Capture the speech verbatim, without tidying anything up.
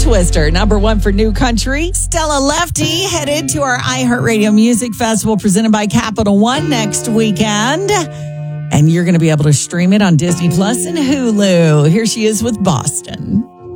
Twister, number one for New Country. Stella Lefty headed to our iHeartRadio Music Festival presented by Capital One next weekend. And you're going to be able to stream it on Disney Plus and Hulu. Here she is with Boston.